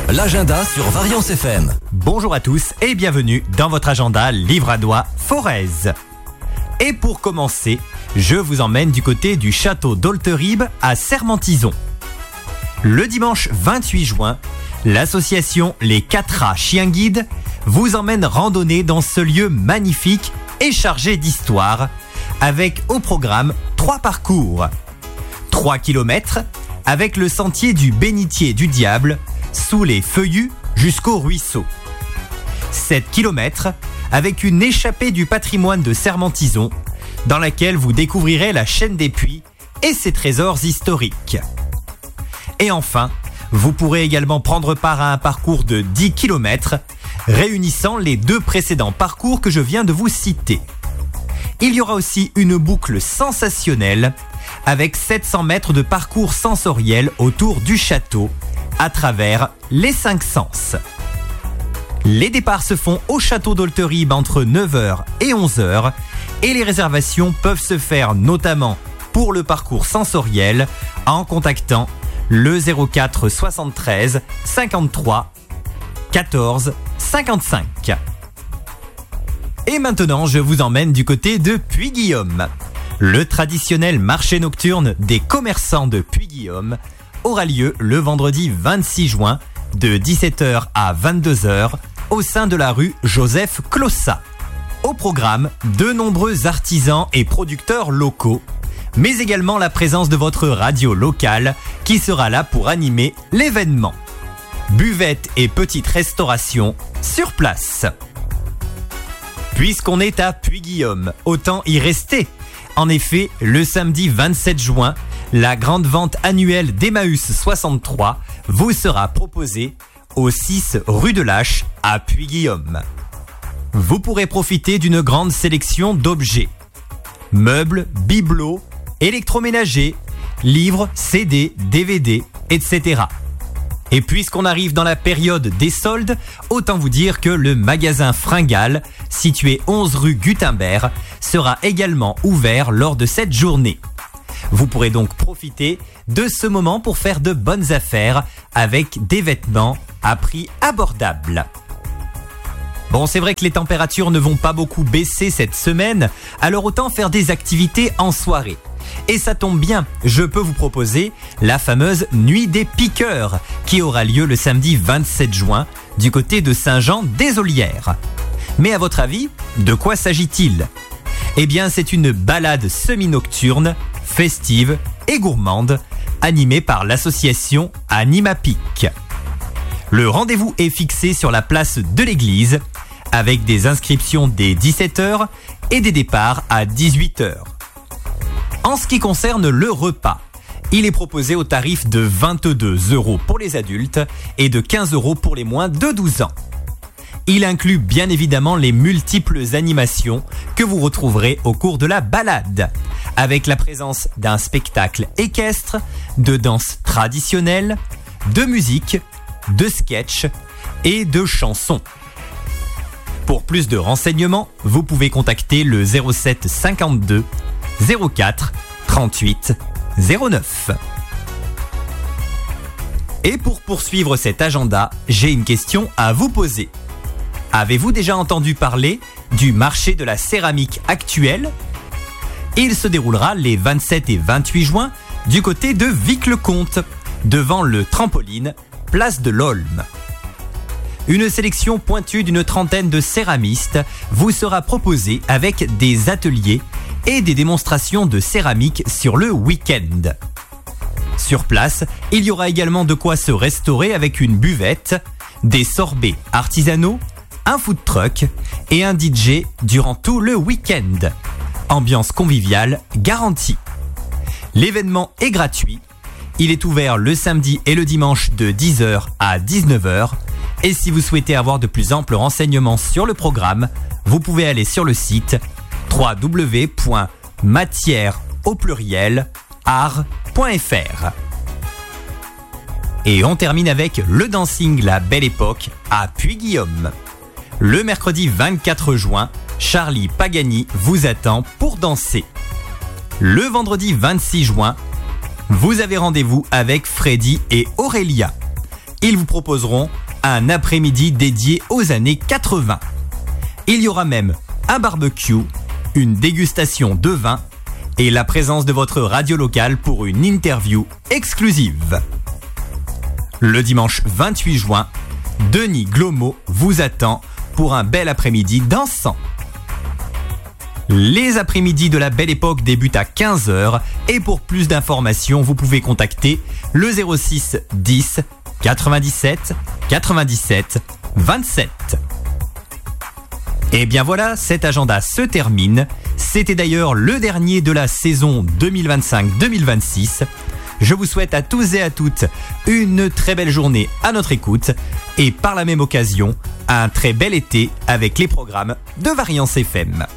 L'agenda sur Variance FM. Bonjour à tous et bienvenue dans votre agenda livradois Forez. Et pour commencer, je vous emmène du côté du château d'Olteribe à Sermentizon. Le dimanche 28 juin, l'association Les 4A Chiens Guides vous emmène randonner dans ce lieu magnifique et chargé d'histoire, avec au programme 3 parcours. 3 km avec le sentier du Bénitier du Diable, sous les feuillus jusqu'au ruisseau. 7 km avec une échappée du patrimoine de Sermentizon, dans laquelle vous découvrirez la chaîne des puits et ses trésors historiques. Et enfin, vous pourrez également prendre part à un parcours de 10 km, réunissant les 2 précédents parcours que je viens de vous citer. Il y aura aussi une boucle sensationnelle, avec 700 mètres de parcours sensoriel autour du château, à travers les 5 sens. Les départs se font au château d'Olteribe entre 9h et 11h, et les réservations peuvent se faire notamment pour le parcours sensoriel en contactant le 04 73 53 14 55. Et maintenant, je vous emmène du côté de Puy-Guillaume. Le traditionnel marché nocturne des commerçants de Puy-Guillaume aura lieu le vendredi 26 juin de 17h à 22h au sein de la rue Joseph Clossat. Au programme, de nombreux artisans et producteurs locaux, mais également la présence de votre radio locale qui sera là pour animer l'événement. Buvette et petite restauration sur place. Puisqu'on est à Puy-Guillaume, autant y rester. En effet, le samedi 27 juin, la grande vente annuelle d'Emmaüs 63 vous sera proposée au 6 rue de Lâche à Puy-Guillaume. Vous pourrez profiter d'une grande sélection d'objets. Meubles, bibelots, électroménagers, livres, CD, DVD, etc. Et puisqu'on arrive dans la période des soldes, autant vous dire que le magasin Fringal, situé 11 rue Gutenberg, sera également ouvert lors de cette journée. Vous pourrez donc profiter de ce moment pour faire de bonnes affaires avec des vêtements à prix abordable. Bon, c'est vrai que les températures ne vont pas beaucoup baisser cette semaine, alors autant faire des activités en soirée. Et ça tombe bien, je peux vous proposer la fameuse Nuit des Piqueurs qui aura lieu le samedi 27 juin du côté de Saint-Jean-des-Olières. Mais à votre avis, de quoi s'agit-il ? Eh bien, c'est une balade semi-nocturne, festive et gourmande, animée par l'association Animapic. Le rendez-vous est fixé sur la place de l'église, avec des inscriptions dès 17h et des départs à 18h. En ce qui concerne le repas, il est proposé au tarif de 22 € pour les adultes et de 15 € pour les moins de 12 ans. Il inclut bien évidemment les multiples animations que vous retrouverez au cours de la balade, avec la présence d'un spectacle équestre, de danse traditionnelle, de musique, de sketch et de chansons. Pour plus de renseignements, vous pouvez contacter le 07 52 04 38 09. Et pour poursuivre cet agenda, j'ai une question à vous poser. Avez-vous déjà entendu parler du marché de la céramique actuel ? Il se déroulera les 27 et 28 juin du côté de Vic-le-Comte, devant le trampoline, place de l'Olme. Une sélection pointue d'une trentaine de céramistes vous sera proposée avec des ateliers et des démonstrations de céramique sur le week-end. Sur place, il y aura également de quoi se restaurer avec une buvette, des sorbets artisanaux, un food truck et un DJ durant tout le week-end. Ambiance conviviale garantie. L'événement est gratuit. Il est ouvert le samedi et le dimanche de 10h à 19h. Et si vous souhaitez avoir de plus amples renseignements sur le programme, vous pouvez aller sur le site www.matière.art.fr. Et on termine avec le dancing La Belle Époque à Puy-Guillaume. Le mercredi 24 juin, Charlie Pagani vous attend pour danser. Le vendredi 26 juin, vous avez rendez-vous avec Freddy et Aurélia. ils vous proposeront un après-midi dédié aux années 80. Il y aura même un barbecue, une dégustation de vin et la présence de votre radio locale pour une interview exclusive. Le dimanche 28 juin, Denis Glomo vous attend pour un bel après-midi dansant. Les après-midi de la Belle Époque débutent à 15h et pour plus d'informations, vous pouvez contacter le 06 10 97 97 27. Et bien voilà, cet agenda se termine. C'était d'ailleurs le dernier de la saison 2025-2026. Je vous souhaite à tous et à toutes une très belle journée à notre écoute et par la même occasion, un très bel été avec les programmes de Variance FM.